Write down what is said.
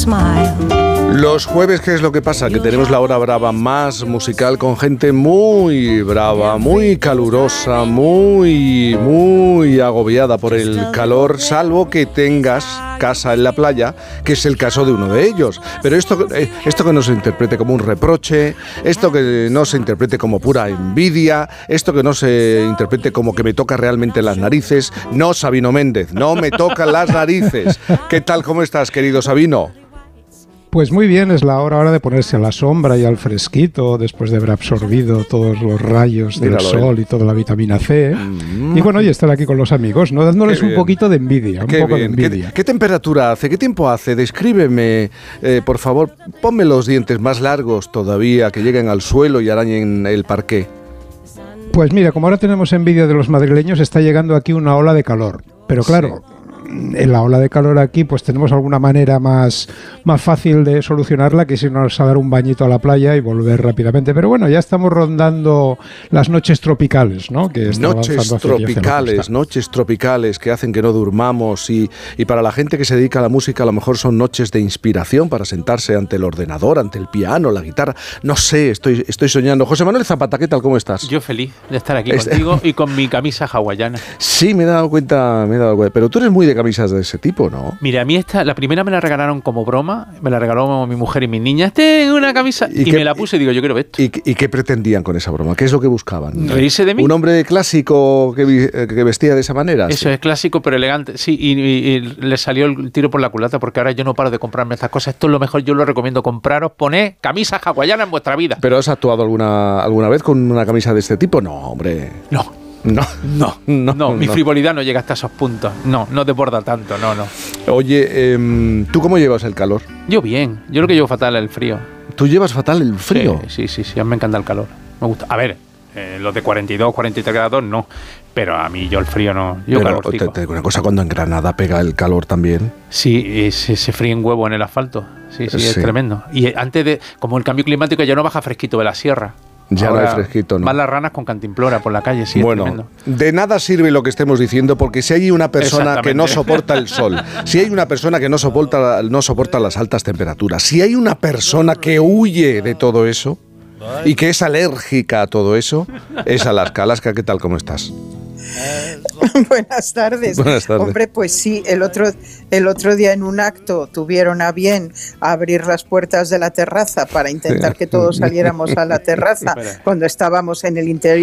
smile. Los jueves, ¿qué es lo que pasa? Que tenemos la hora brava más musical con gente muy brava, muy calurosa, muy agobiada por el calor, salvo que tengas casa en la playa, que es el caso de uno de ellos. Pero esto que no se interprete como un reproche, esto que no se interprete como pura envidia, esto que no se interprete como que me toca realmente las narices. No, Sabino Méndez, no me tocan las narices. ¿Qué tal? ¿Cómo estás, querido Sabino? Pues muy bien, es la hora ahora de ponerse a la sombra y al fresquito después de haber absorbido todos los rayos del sol y toda la vitamina C. Y bueno, y estar aquí con los amigos, ¿no? Dándoles un poquito de envidia, un poco de envidia. ¿Qué temperatura hace? ¿Qué tiempo hace? Descríbeme, por favor, ponme los dientes más largos todavía, que lleguen al suelo y arañen el parqué. Pues mira, como ahora tenemos envidia de los madrileños, está llegando aquí una ola de calor. Pero claro, en la ola de calor aquí pues tenemos alguna manera más fácil de solucionarla que si irnos a dar un bañito a la playa y volver rápidamente. Pero bueno, ya estamos rondando las noches tropicales, ¿no? Que noches tropicales que hacen que no durmamos y para la gente que se dedica a la música a lo mejor son noches de inspiración para sentarse ante el ordenador, ante el piano, la guitarra. No sé, estoy soñando. José Manuel Zapata, ¿qué tal? ¿Cómo estás? Yo feliz de estar aquí contigo y con mi camisa hawaiana. Sí, me he dado cuenta. Pero tú eres muy de camisas de ese tipo, ¿no? Mira, a mí la primera me la regalaron como broma, me la regaló mi mujer y mis niñas. Tengo una camisa y me la puse y digo, yo quiero esto. ¿Y qué pretendían con esa broma? ¿Qué es lo que buscaban? ¿Reírse de mí? ¿Un hombre clásico que vestía de esa manera? Eso es clásico pero elegante, sí, y le salió el tiro por la culata porque ahora yo no paro de comprarme estas cosas. Esto es lo mejor, yo lo recomiendo compraros, poned camisas hawaianas en vuestra vida. ¿Pero has actuado alguna vez con una camisa de este tipo? No, hombre. No, mi frivolidad no llega hasta esos puntos. No desborda tanto, no. Oye, ¿tú cómo llevas el calor? Yo bien, yo lo que llevo fatal es el frío. ¿Tú llevas fatal el frío? Sí, a mí me encanta el calor, me gusta. A ver, los de 42, 43 grados no, pero a mí yo el frío no. Yo calorcico. Te digo una cosa, cuando en Granada pega el calor también. Sí, se fríen huevo en el asfalto, sí, es tremendo. Y antes como el cambio climático ya no baja fresquito de la sierra. Ya ahora no hay fresquito, ¿no? Van las ranas con cantimplora por la calle, sí. Bueno, es tremendo. De nada sirve lo que estemos diciendo porque si hay una persona que no soporta el sol, si hay una persona que no soporta las altas temperaturas, si hay una persona que huye de todo eso y que es alérgica a todo eso, es Alaska. Alaska, ¿qué tal? ¿Cómo estás? Buenas tardes. Hombre, pues sí, el otro día en un acto tuvieron a bien abrir las puertas de la terraza para intentar que todos saliéramos a la terraza cuando estábamos en el interior